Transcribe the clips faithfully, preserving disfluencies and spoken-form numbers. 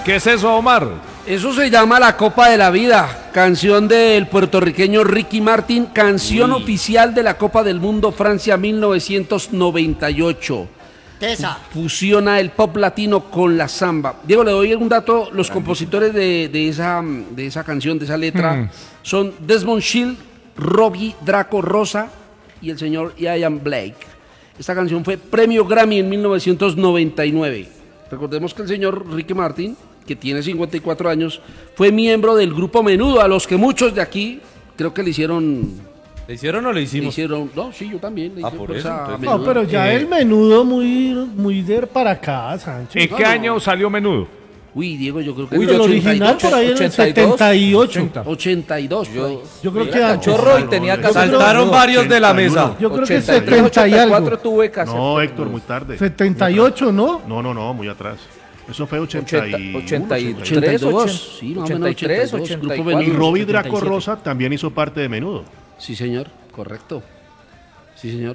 ¿Qué es eso, Omar? Eso se llama La Copa de la Vida, canción del puertorriqueño Ricky Martin, canción Uy. oficial de la Copa del Mundo Francia mil novecientos noventa y ocho. Tesa. Fusiona el pop latino con la samba. Diego, le doy un dato, los compositores de, de, esa, de esa canción, de esa letra, mm. son Desmond Child, Robbie Draco Rosa y el señor Ian Blake. Esta canción fue premio Grammy en mil novecientos noventa y nueve. Recordemos que el señor Ricky Martin, que tiene cincuenta y cuatro años, fue miembro del grupo Menudo, a los que muchos de aquí creo que le hicieron... ¿Le hicieron o le hicimos? Le hicieron, no, sí, yo también. Le ah, hice por eso. No, pero ya eh. el Menudo muy, muy de para acá, Sánchez. ¿En no, qué no. año salió Menudo? Uy, Diego, yo creo que... Uy, el original por ahí en el setenta y ocho. ochenta y dos. Yo, yo creo que... Cachorro y tenía que... Saltaron varios de la mesa. Yo creo que setenta y algo. Tuve que hacer no, Héctor, muy tarde. setenta y ocho, ¿no? No, no, no, muy atrás. Eso fue ochenta y uno, ochenta y tres, ochenta y dos, sí, más o menos ochenta y dos, ochenta y cuatro. Y Robbie Draco Rosa también hizo parte de Menudo. Sí, señor, correcto. Sí, señor.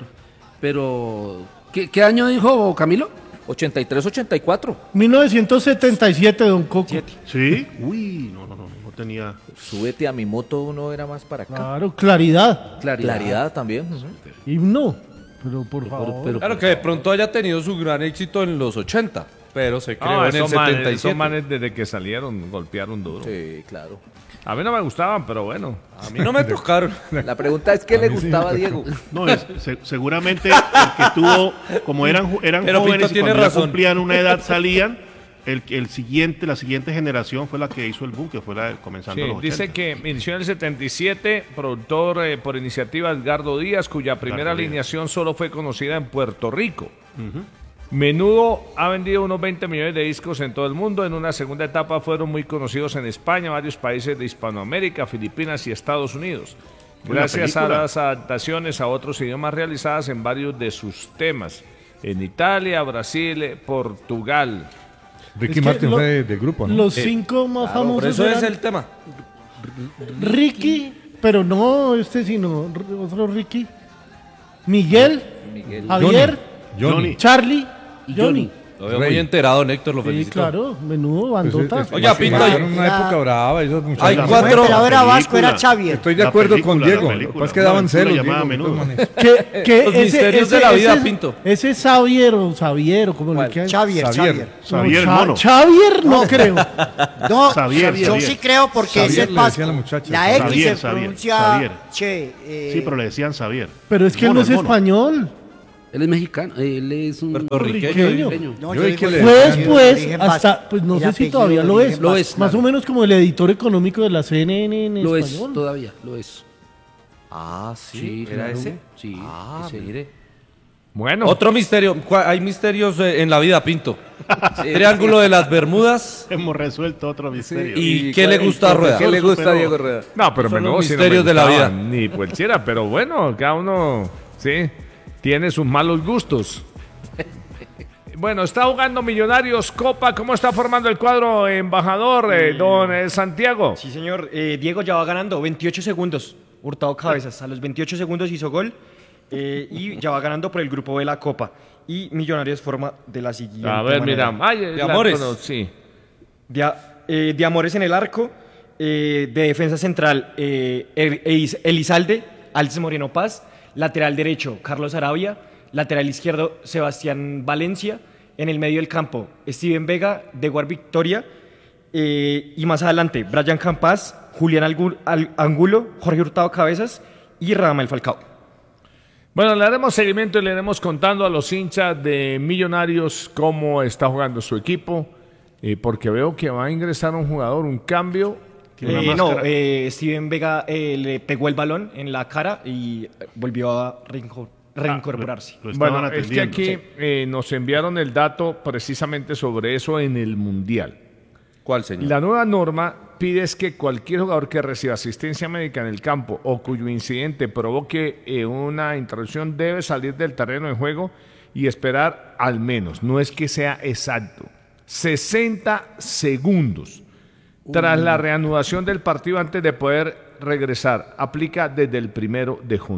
Pero, ¿qué, qué año dijo Camilo? ochenta y tres, ochenta y cuatro. mil novecientos setenta y siete, don Coco. Siete. ¿Sí? Uy, no, no, no, no tenía... Súbete a mi moto, uno era más para acá. Claro, Claridad. Claridad, Claridad también. Uh-huh. Himno. Pero, por favor. Pero, pero, claro que de pronto haya tenido su gran éxito en los ochenta. Pero se creó oh, en el setenta y siete. Esos manes desde que salieron golpearon duro. Sí, claro. A mí no me gustaban, pero bueno. A mí no me tocaron. La pregunta es ¿qué le gustaba a Diego? No, es, se, seguramente el que tuvo, como eran, eran jóvenes y cuando ya cumplían una edad salían, el, el siguiente, la siguiente generación fue la que hizo el boom, que fue la comenzando sí, los ochenta. Dice que inició en el setenta y siete, productor eh, por iniciativa Edgardo Díaz, cuya primera Edgardo alineación Díaz. Solo fue conocida en Puerto Rico. Uh-huh. Menudo ha vendido unos veinte millones de discos en todo el mundo. En una segunda etapa fueron muy conocidos en España, varios países de Hispanoamérica, Filipinas y Estados Unidos. Gracias a las adaptaciones a otros idiomas realizadas en varios de sus temas. En Italia, Brasil, Portugal. Ricky Martin fue de, de grupo, ¿no? Los cinco eh, más claro, famosos. Por eso eran es el tema. Ricky, pero no este, sino otro Ricky. Miguel, Miguel. Javier, Johnny. Johnny. Charlie y Johnny. Johnny. Lo veo muy enterado, Néctor, lo felicito. Sí, claro, Menudo, bandota. Es, es, Oye, Pinto, era una época brava. Esos muchachos. Hay cuatro. Pero era Vasco, era Xavier. Estoy de acuerdo película, con Diego. Lo que pasa es que daban celos. ¿Qué, qué, Los ese, misterios ese, de la vida, ese, Pinto. Ese es Xavier o Xavier o como le quieran. Xavier, Xavier. Xavier, no, mono. Xavier no creo. No, Xavier, yo Xavier. sí creo porque Xavier ese Vasco. La, la X Xavier, se Xavier, pronuncia Xavier. Che. Eh, sí, pero le decían Xavier. Pero es que él no es español. Él es mexicano, él es un puertorriqueño. No, yo yo fue después, hasta, pues no sé si todavía lo es, lo es más claro. o menos como el editor económico de la C N N en lo español. Lo es, todavía, lo es. Ah, sí, sí ¿era claro. ese? Sí. Ah, ese. mire. Bueno. Otro misterio, hay misterios en la vida, Pinto. Sí. Triángulo de las Bermudas. Hemos resuelto otro misterio. Sí. ¿Y, ¿Y qué le gusta a Rueda? ¿Qué le gusta a Diego Rueda? No, pero Son menudo los si misterios no de la vida. Ni cualquiera, pero bueno, cada uno, sí, tiene sus malos gustos. Bueno, está jugando Millonarios Copa. ¿Cómo está formando el cuadro, embajador, eh, don eh, Santiago? Sí, señor. Eh, Diego ya va ganando veintiocho segundos. Hurtado Cabezas. A los veintiocho segundos hizo gol. Eh, y ya va ganando por el grupo de la Copa. Y Millonarios forma de la siguiente A ver, manera. mira. Ay, de Amores. No, sí. De, eh, de Amores en el arco. Eh, de defensa central, eh, Elizalde, Alces Moreno Paz. Lateral derecho, Carlos Arabia. Lateral izquierdo, Sebastián Valencia. En el medio del campo, Steven Vega, Deguar Victoria. Eh, y más adelante, Brian Campas, Julián Angulo, Jorge Hurtado Cabezas y Radamel Falcao. Bueno, le haremos seguimiento y le iremos contando a los hinchas de Millonarios cómo está jugando su equipo. Eh, porque veo que va a ingresar un jugador, un cambio. Eh, no, eh, Steven Vega eh, le pegó el balón en la cara y volvió a reincorporarse. reincorporarse. Ah, bueno, es que aquí sí. eh, nos enviaron el dato precisamente sobre eso en el Mundial. ¿Cuál, señor? La nueva norma pide es que cualquier jugador que reciba asistencia médica en el campo o cuyo incidente provoque eh, una interrupción debe salir del terreno de juego y esperar al menos, no es que sea exacto, sesenta segundos tras uh. la reanudación del partido antes de poder regresar. Aplica desde el primero de junio.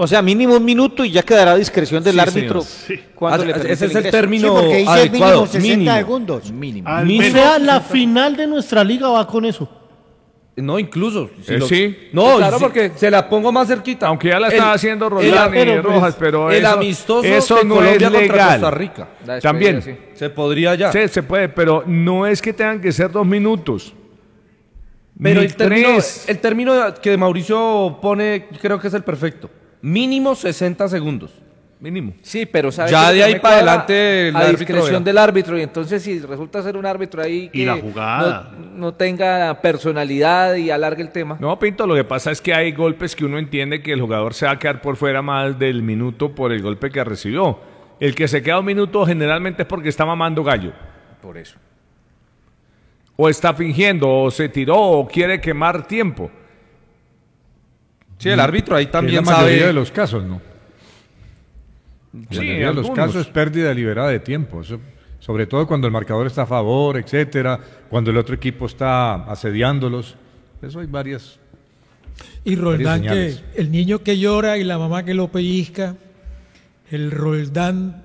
O sea, mínimo un minuto y ya quedará a discreción del Sí, árbitro. señor. Sí. Cuando Ah, le ese permite es el el ingreso. término Sí, porque dice adecuado, mínimo sesenta mínimo. segundos. Mínimo. Al O menos- sea, la final de nuestra liga va con eso. No, incluso. si Eh, lo- sí. No, Claro, si- porque- se la pongo más cerquita. Aunque ya la El- estaba haciendo el- Roldán y pero, pues, Rojas, pero el eso, amistoso eso de no Colombia es contra legal. Costa Rica. La despedida, También. sí. Se podría ya. Sí, se puede, pero no es que tengan que ser dos minutos. Pero Ni el término, tres. el término que Mauricio pone, creo que es el perfecto. Mínimo sesenta segundos. Mínimo. Sí, pero ¿sabe Ya qué? de No ahí me para cuadra adelante el a árbitro discreción verá. del árbitro, y entonces si resulta ser un árbitro ahí que Y la jugada. No, no tenga personalidad y alargue el tema. No, Pinto, lo que pasa es que hay golpes que uno entiende que el jugador se va a quedar por fuera más del minuto por el golpe que recibió. El que se queda un minuto generalmente es porque está mamando gallo. Por eso. O está fingiendo, o se tiró, o quiere quemar tiempo. Sí, el árbitro ahí Que también es la mayoría sabe. de los casos, ¿no? La Sí, mayoría de los algunos. casos es pérdida deliberada de tiempo. Eso- sobre todo cuando el marcador está a favor, etcétera, cuando el otro equipo está asediándolos. Eso hay varias. Y Roldán, que señales. el niño que llora y la mamá que lo pellizca, el Roldán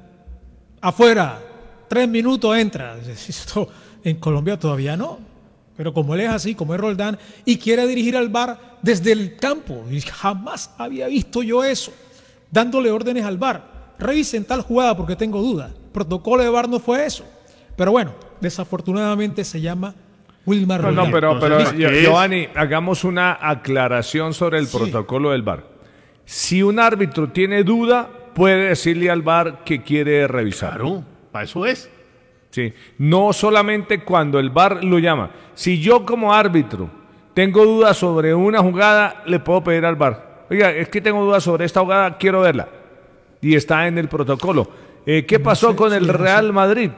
afuera, tres minutos entra. Esto en Colombia todavía no. Pero como él es así, como es Roldán, y quiere dirigir al V A R desde el campo, y jamás había visto yo eso, dándole órdenes al V A R. Revisen tal jugada porque tengo duda. Protocolo de V A R no fue eso. Pero bueno, desafortunadamente se llama Wilmar No, Roldán. no, pero, pero Entonces, Gio- ¿qué es? Giovanni, hagamos una aclaración sobre el protocolo del V A R. Si un árbitro tiene duda, puede decirle al V A R que quiere revisar. Claro, para eso es. Sí. No solamente cuando el V A R lo llama. Si yo como árbitro tengo dudas sobre una jugada, le puedo pedir al V A R. Oiga, es que tengo dudas sobre esta jugada, quiero verla. Y está en el protocolo. Eh, ¿Qué pasó con el Real Madrid?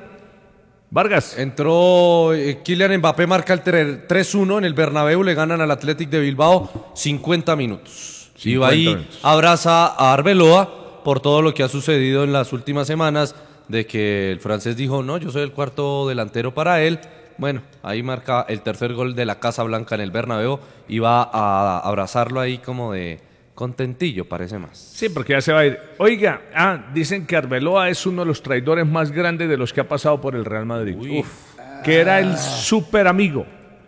Vargas. Entró eh, Kylian Mbappé, marca el tre- tres uno en el Bernabéu, le ganan al Athletic de Bilbao cincuenta minutos. Y va ahí, minutos. abraza a Arbeloa por todo lo que ha sucedido en las últimas semanas, de que el francés dijo, no, yo soy el cuarto delantero para él. Bueno, ahí marca el tercer gol de la Casa Blanca en el Bernabéu y va a abrazarlo ahí como de contentillo, parece más. Sí, porque ya se va a ir. Oiga, ah, dicen que Arbeloa es uno de los traidores más grandes de los que ha pasado por el Real Madrid. Uf, que era el súper amigo.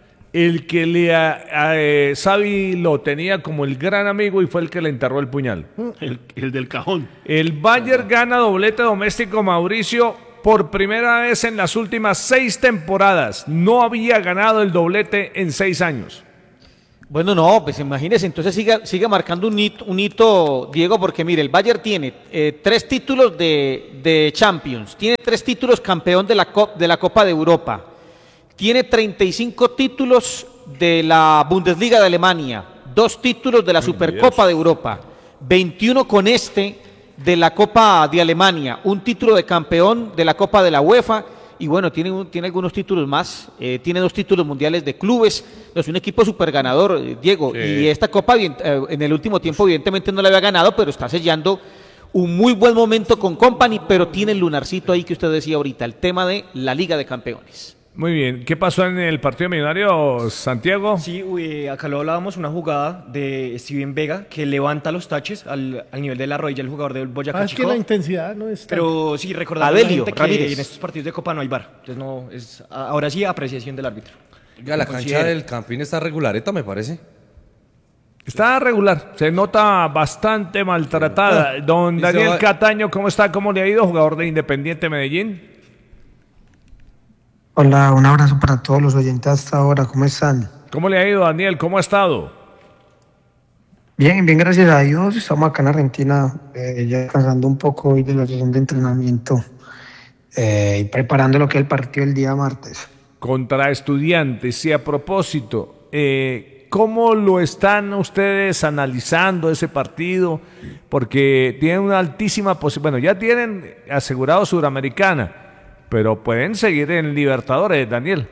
El que le a, a, eh, Xavi lo tenía como el gran amigo y fue el que le enterró el puñal. El, el del cajón. El Bayern gana doblete doméstico, Mauricio, por primera vez en las últimas seis temporadas. No había ganado el doblete en seis años. Bueno, no, pues imagínese, entonces siga, siga marcando un hito, un hito, Diego, porque mire, el Bayern tiene eh, tres títulos de, de Champions, tiene tres títulos campeón de la, Cop- de la Copa de Europa, tiene treinta y cinco títulos de la Bundesliga de Alemania, dos títulos de la Supercopa de Europa, veintiuno con este de la Copa de Alemania, un título de campeón de la Copa de la UEFA. Y bueno, tiene, un- tiene algunos títulos más, eh, tiene dos títulos mundiales de clubes, es un equipo súper ganador, eh, Diego, Sí. y esta copa bien- eh, en el último tiempo evidentemente no la había ganado, pero está sellando un muy buen momento con Company, pero tiene el lunarcito ahí que usted decía ahorita, el tema de la Liga de Campeones. Muy bien. ¿Qué pasó en el partido millonario, Santiago? Sí, uy, acá lo hablábamos, una jugada de Steven Vega que levanta los taches al, al nivel de la rodilla el jugador del Boyacá Ah, es que Chico. la intensidad no es tan- Pero sí, recordar a la Adelio gente que Ramírez. en estos partidos de Copa no hay V A R. Entonces no, es, a- ahora sí apreciación del árbitro. Oiga, la cancha Considere. del Campín está regulareta, me parece. Está regular, se nota bastante maltratada. Don Y se Daniel va- Cataño, ¿cómo está? ¿Cómo le ha ido? Jugador de Independiente Medellín. Hola, un abrazo para todos los oyentes hasta ahora, ¿cómo están? ¿Cómo le ha ido, Daniel? ¿Cómo ha estado? Bien, bien, gracias a Dios, estamos acá en Argentina, eh, ya descansando un poco hoy de la sesión de entrenamiento eh, y preparando lo que es el partido el día martes. Contra Estudiantes. Y a propósito, eh, ¿cómo lo están ustedes analizando ese partido? Porque tienen una altísima posibilidad. Bueno, ya tienen asegurado Suramericana, pero pueden seguir en Libertadores, Daniel.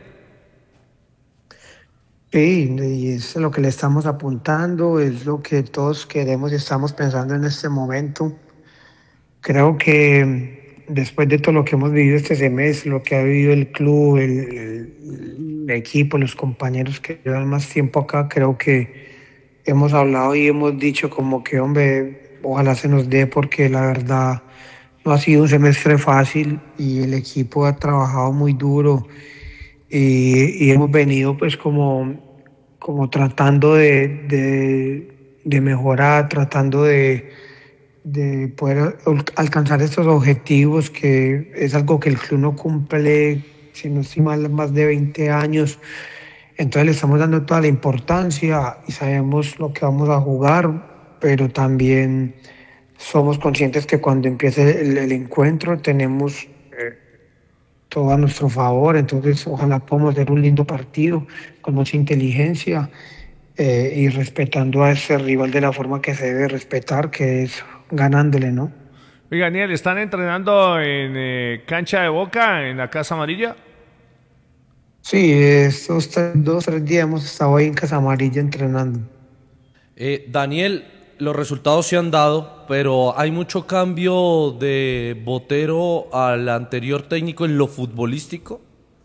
Sí, y es lo que le estamos apuntando, es lo que todos queremos y estamos pensando en este momento. Creo que después de todo lo que hemos vivido este semestre, lo que ha vivido el club, el, el- el equipo, los compañeros que llevan más tiempo acá, creo que hemos hablado y hemos dicho como que, hombre, ojalá se nos dé porque la verdad no ha sido un semestre fácil y el equipo ha trabajado muy duro y, y hemos venido pues como, como tratando de, de, de mejorar, tratando de, de poder alcanzar estos objetivos, que es algo que el club no cumple, si no estoy mal, más de veinte años. Entonces le estamos dando toda la importancia y sabemos lo que vamos a jugar, pero también somos conscientes que cuando empiece el, el encuentro tenemos eh, todo a nuestro favor. Entonces ojalá podamos hacer un lindo partido con mucha inteligencia eh, y respetando a ese rival de la forma que se debe respetar, que es ganándole, ¿no? Oiga, Daniel, ¿están entrenando en eh, cancha de Boca, en la Casa Amarilla? Sí, estos tres, dos, tres días hemos estado ahí en Casa Amarilla entrenando. Eh, Daniel, los resultados se han dado, pero hay mucho cambio de Botero al anterior técnico en lo futbolístico.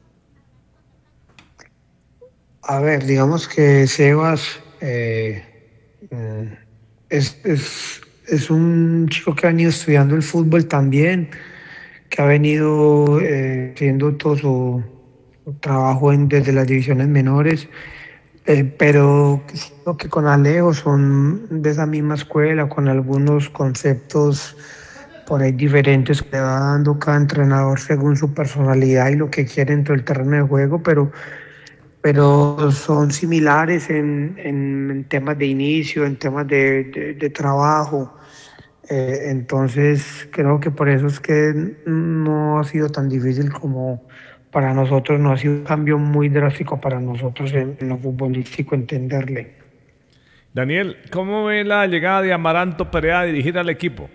A ver, digamos que Sebas eh, eh, es, es, es un chico que ha venido estudiando el fútbol también, que ha venido eh, haciendo todo su trabajo en, desde las divisiones menores, eh, pero siento que con Alejo son de esa misma escuela, con algunos conceptos por ahí diferentes que le va dando cada entrenador según su personalidad y lo que quiere dentro del terreno de juego, pero, pero son similares en, en, en temas de inicio, en temas de, de, de trabajo. Eh, entonces creo que por eso es que no ha sido tan difícil como para nosotros, no ha sido un cambio muy drástico para nosotros en, en lo futbolístico entenderle. Daniel, ¿cómo ve la llegada de Amaranto Perea a dirigir al equipo?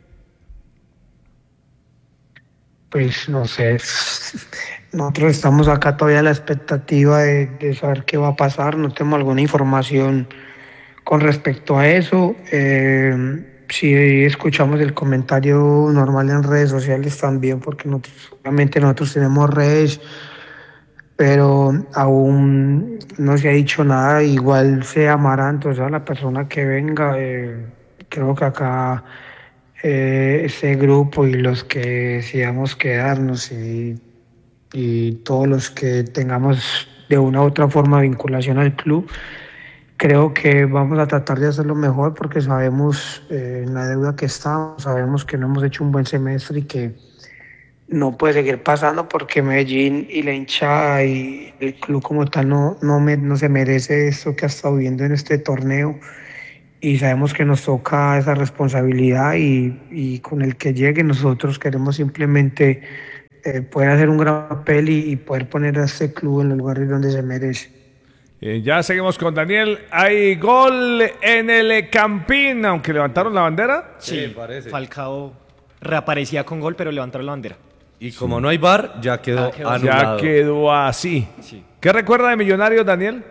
Pues no sé, nosotros estamos acá todavía a la expectativa de, de saber qué va a pasar, no tenemos alguna información con respecto a eso. Eh, si escuchamos el comentario normal en redes sociales también, porque nosotros, obviamente nosotros tenemos redes, pero aún no se ha dicho nada. Igual sea Amaranto, o sea la persona que venga, eh, creo que acá eh, ese grupo y los que decidamos quedarnos y, y todos los que tengamos de una u otra forma vinculación al club, creo que vamos a tratar de hacerlo mejor porque sabemos eh, en la deuda que estamos, sabemos que no hemos hecho un buen semestre y que no puede seguir pasando porque Medellín y la hinchada y el club como tal no, no, me, no se merece esto que ha estado viviendo en este torneo, y sabemos que nos toca esa responsabilidad y, y con el que llegue nosotros queremos simplemente eh, poder hacer un gran papel y, y poder poner a este club en los lugares donde se merece. Eh, ya seguimos con Daniel. Hay gol en el Campín, aunque levantaron la bandera. Sí, sí, parece. Falcao reaparecía con gol, pero levantaron la bandera. Y como no hay V A R, ya quedó, ah, quedó Ya anulado. quedó así. Sí. ¿Qué recuerda de Millonarios, Daniel?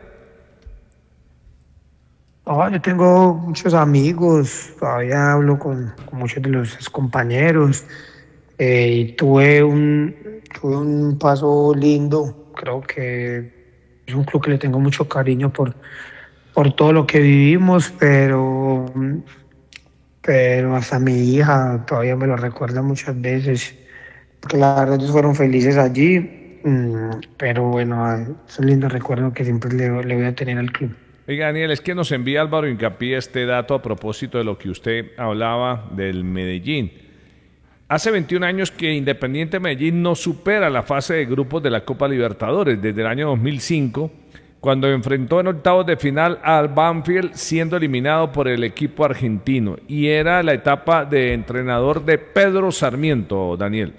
Oh, yo tengo muchos amigos, todavía hablo con, con muchos de los compañeros. Eh, y tuve un, tuve un paso lindo, creo que es un club que le tengo mucho cariño por, por todo lo que vivimos, pero, pero hasta mi hija todavía me lo recuerda muchas veces, porque la verdad ellos fueron felices allí, pero bueno, es un lindo recuerdo que siempre le, le voy a tener al club. Oiga, Daniel, es que nos envía Álvaro Hincapié este dato a propósito de lo que usted hablaba del Medellín. Hace veintiún años que Independiente Medellín no supera la fase de grupos de la Copa Libertadores, desde el año dos mil cinco, cuando enfrentó en octavos de final al Banfield, siendo eliminado por el equipo argentino. Y era la etapa de entrenador de Pedro Sarmiento, Daniel.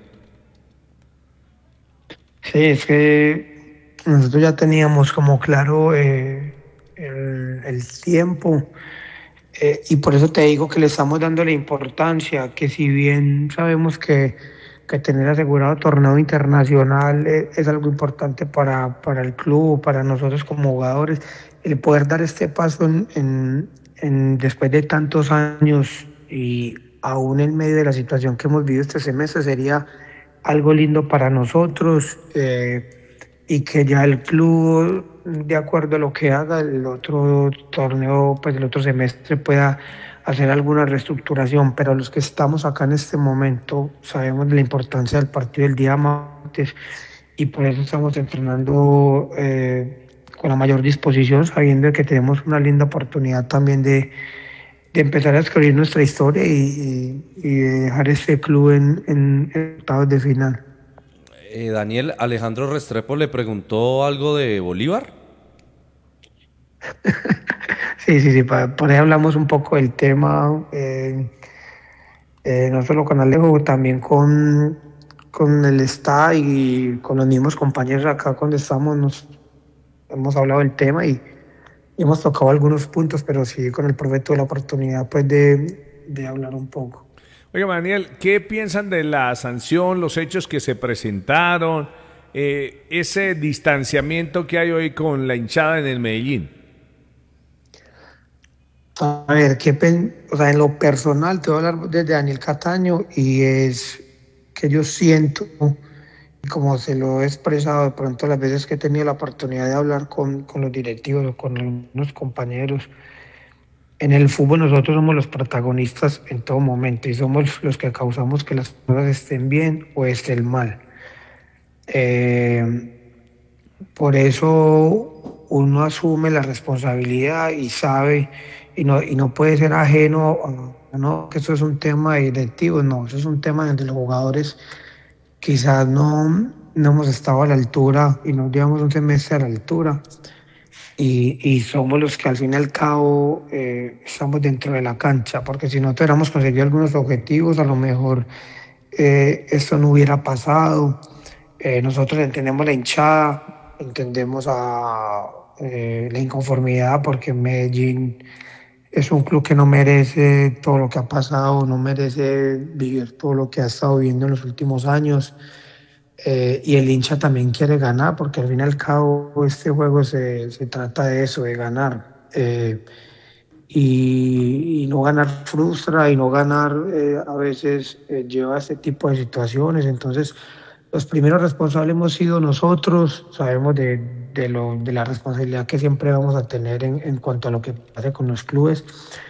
Sí, es que nosotros ya teníamos como claro eh, el, el tiempo. Eh, y por eso te digo que le estamos dando la importancia, que si bien sabemos que, que tener asegurado torneo internacional es, es algo importante para, para el club, para nosotros como jugadores, el poder dar este paso en, en, en, después de tantos años y aún en medio de la situación que hemos vivido este semestre sería algo lindo para nosotros, eh, y que ya el club, de acuerdo a lo que haga el otro torneo, pues el otro semestre pueda hacer alguna reestructuración, pero los que estamos acá en este momento sabemos de la importancia del partido del día martes y por eso estamos entrenando eh, con la mayor disposición, sabiendo que tenemos una linda oportunidad también de, de empezar a escribir nuestra historia y, y, y dejar este club en, en, en octavos de final. Eh, Daniel, Alejandro Restrepo le preguntó algo de Bolívar. Sí, sí, sí, pa- por ahí hablamos un poco del tema, eh, eh, no solo con Alejo, también con, con el staff y con los mismos compañeros acá cuando estamos, nos hemos hablado del tema y, y hemos tocado algunos puntos, pero sí con el profe tuve la oportunidad pues de, de hablar un poco. Oiga, Daniel, ¿qué piensan de la sanción, los hechos que se presentaron, eh, ese distanciamiento que hay hoy con la hinchada en el Medellín? A ver, qué pen- o sea, en lo personal te voy a hablar desde Daniel Cataño y es que yo siento, y como se lo he expresado de pronto las veces que he tenido la oportunidad de hablar con, con los directivos o con algunos compañeros, en el fútbol nosotros somos los protagonistas en todo momento y somos los que causamos que las cosas estén bien o estén mal. Eh, por eso uno asume la responsabilidad y sabe y no, y no puede ser ajeno a, no, que eso es un tema de directivos, no, eso es un tema donde los jugadores quizás no, no hemos estado a la altura y no llevamos un semestre a la altura y, y somos los que al fin y al cabo eh, estamos dentro de la cancha, porque si no tuviéramos conseguido algunos objetivos, a lo mejor eh, esto no hubiera pasado. Eh, nosotros entendemos la hinchada, entendemos a, eh, la inconformidad porque Medellín es un club que no merece todo lo que ha pasado, no merece vivir todo lo que ha estado viviendo en los últimos años. Eh, y el hincha también quiere ganar, porque al fin y al cabo este juego se, se trata de eso, de ganar. Eh, y, y no ganar frustra, y no ganar eh, a veces eh, lleva a este tipo de situaciones. Entonces, los primeros responsables hemos sido nosotros, sabemos de, de, lo, de la responsabilidad que siempre vamos a tener en, en cuanto a lo que pase con los clubes,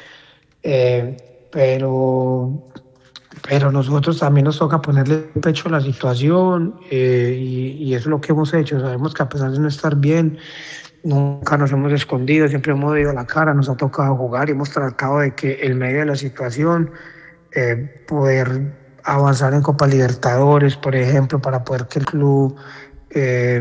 eh, pero, pero nosotros también nos toca ponerle pecho a la situación eh, y, y eso es lo que hemos hecho. Sabemos que a pesar de no estar bien, nunca nos hemos escondido, siempre hemos ido a la cara, nos ha tocado jugar y hemos tratado de que en medio de la situación eh, poder avanzar en Copa Libertadores, por ejemplo, para poder que el club eh,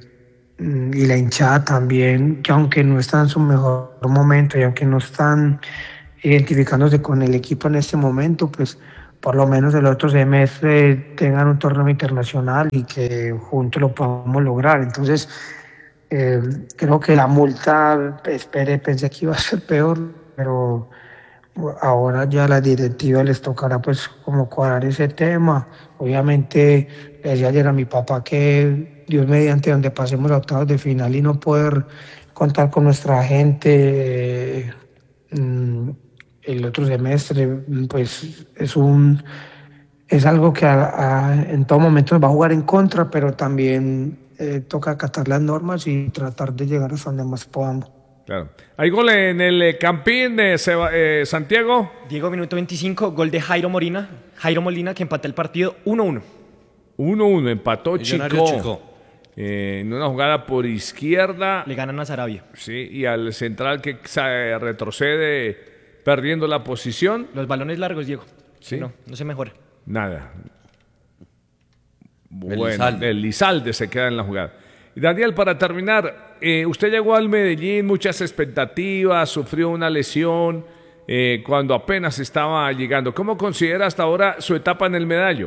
y la hinchada también, que aunque no están en su mejor momento y aunque no están identificándose con el equipo en este momento, pues por lo menos el otro semestre tengan un torneo internacional y que juntos lo podamos lograr. Entonces, eh, creo que la multa, espere, pensé que iba a ser peor, pero ahora ya a la directiva les tocará pues como cuadrar ese tema. Obviamente le decía ayer a mi papá que Dios mediante donde pasemos a octavos de final y no poder contar con nuestra gente eh, mm, el otro semestre, pues es un es algo que a- a- en todo momento nos va a jugar en contra, pero también eh, toca acatar las normas y tratar de llegar hasta donde más podamos. Claro. ¿Hay gol en el eh, Campín de Seba- eh, Santiago? Diego, minuto veinticinco, gol de Jairo Molina. Jairo Molina que empata el partido uno uno. uno uno, empató Millonario Chico. Chico. Eh, en una jugada por izquierda. Le ganan a Sarabia. Sí, y al central que sa- retrocede perdiendo la posición. Los balones largos, Diego. Sí. No, no se mejora. Nada. Bueno, Elizalde. el Lizalde se queda en la jugada. Y Daniel, para terminar, eh, usted llegó al Medellín, muchas expectativas, sufrió una lesión eh, cuando apenas estaba llegando. ¿Cómo considera hasta ahora su etapa en el Medallo?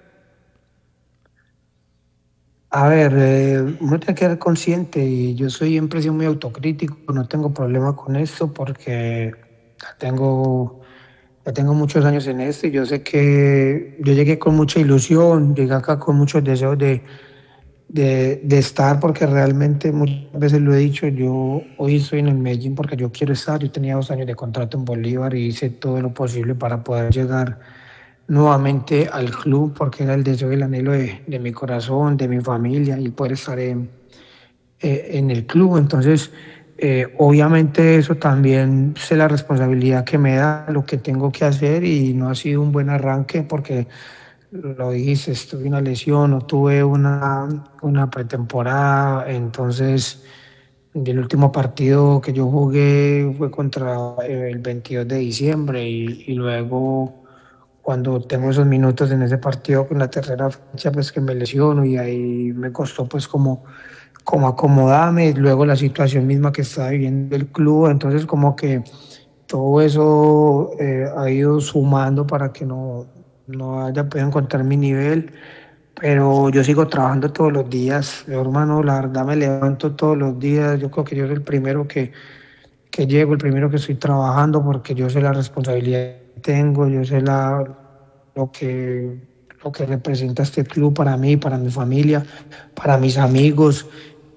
A ver, eh, uno tiene que ser consciente y yo soy siempre he sido muy autocrítico, no tengo problema con esto porque ya tengo, ya tengo muchos años en esto y yo sé que yo llegué con mucha ilusión, llegué acá con muchos deseos de, de, de estar porque realmente muchas veces lo he dicho, yo hoy estoy en el Medellín porque yo quiero estar, yo tenía dos años de contrato en Bolívar y hice todo lo posible para poder llegar nuevamente al club porque era el deseo y el anhelo de, de mi corazón, de mi familia y poder estar en, eh, en el club. Entonces, eh, obviamente eso también sé la responsabilidad que me da, lo que tengo que hacer y no ha sido un buen arranque porque lo dijiste, tuve una lesión, no tuve una, una pretemporada, entonces el último partido que yo jugué fue contra eh, el veintidós de diciembre y, y luego cuando tengo esos minutos en ese partido con la tercera fecha pues que me lesiono y ahí me costó pues como, como acomodarme, luego la situación misma que estaba viviendo el club, entonces como que todo eso eh, ha ido sumando para que no, no haya podido encontrar mi nivel, pero yo sigo trabajando todos los días, yo, hermano, la verdad me levanto todos los días, yo creo que yo soy el primero que, que llego, el primero que estoy trabajando porque yo sé la responsabilidad que tengo, yo sé la, lo, que, lo que representa este club para mí, para mi familia, para mis amigos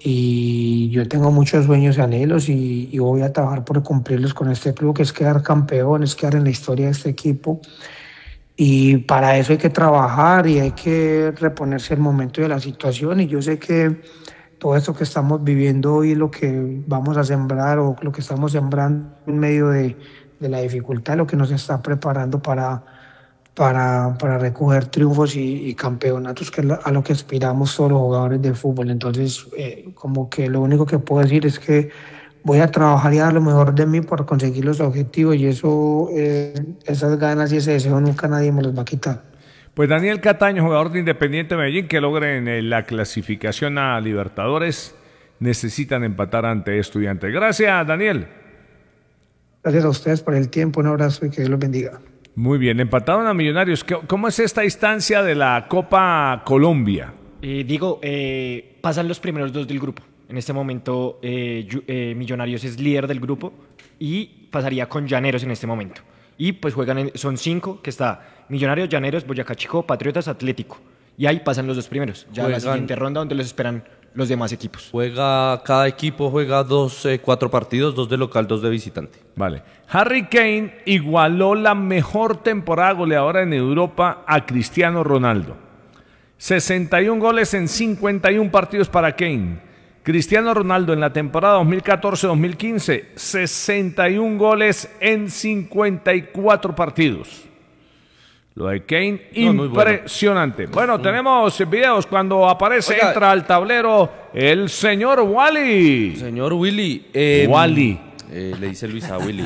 y yo tengo muchos sueños y anhelos y, y voy a trabajar por cumplirlos con este club, que es quedar campeón, es quedar en la historia de este equipo. Y para eso hay que trabajar y hay que reponerse el momento de la situación. Y yo sé que todo esto que estamos viviendo hoy es lo que vamos a sembrar o lo que estamos sembrando en medio de, de la dificultad, lo que nos está preparando para, para, para recoger triunfos y, y campeonatos, que es a lo que aspiramos todos los jugadores de fútbol. Entonces, eh, como que lo único que puedo decir es que voy a trabajar y a dar lo mejor de mí para conseguir los objetivos y eso, eh, esas ganas y ese deseo nunca nadie me los va a quitar. Pues Daniel Cataño, jugador de Independiente Medellín, que logren eh, la clasificación a Libertadores, necesitan empatar ante Estudiantes. Gracias, Daniel. Gracias a ustedes por el tiempo, un abrazo y que Dios los bendiga. Muy bien, empataron a Millonarios. ¿Cómo es esta instancia de la Copa Colombia? Eh, digo, eh, pasan los primeros dos del grupo. En este momento eh, eh, Millonarios es líder del grupo y pasaría con Llaneros en este momento. Y pues juegan, en, son cinco, que está Millonarios, Llaneros, Boyacá Chico, Patriotas, Atlético. Y ahí pasan los dos primeros. Ya Juegan, la siguiente ronda donde los esperan los demás equipos. Juega, cada equipo juega dos, eh, cuatro partidos, dos de local, dos de visitante. Vale. Harry Kane igualó la mejor temporada goleadora en Europa a Cristiano Ronaldo. sesenta y un goles en cincuenta y un partidos para Kane. Cristiano Ronaldo en la temporada dos mil catorce dos mil quince, sesenta y un goles en cincuenta y cuatro partidos. Lo de Kane, no, impresionante. Bueno, bueno, tenemos videos cuando aparece, Oiga, entra al tablero el señor Wally. Señor Willy. Eh, Wally. Eh, le dice Luis a Willy.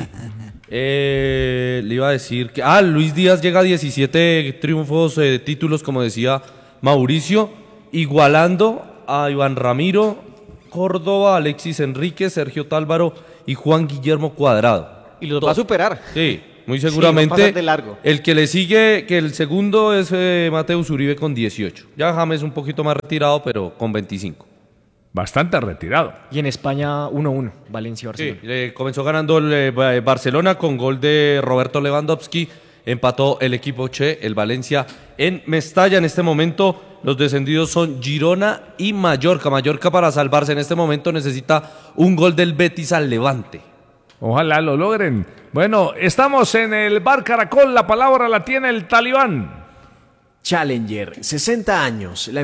eh, le iba a decir que... Ah, Luis Díaz llega a diecisiete triunfos, eh, títulos, como decía Mauricio, igualando a Iván Ramiro, Córdoba, Alexis Enríquez, Sergio Tálvaro y Juan Guillermo Cuadrado. Y los va a superar. Sí, muy seguramente. Sí, de largo. El que le sigue, que el segundo es eh, Mateus Uribe con dieciocho. Ya James un poquito más retirado, pero con veinticinco. Bastante retirado. Y en España uno uno, Valencia-Barcelona. Sí, eh, comenzó ganando el eh, Barcelona con gol de Roberto Lewandowski. Empató el equipo Che, el Valencia, en Mestalla. En este momento los descendidos son Girona y Mallorca. Mallorca, para salvarse en este momento, necesita un gol del Betis al Levante. Ojalá lo logren. Bueno, estamos en el Bar Caracol. La palabra la tiene el Talibán. Challenger, sesenta años. La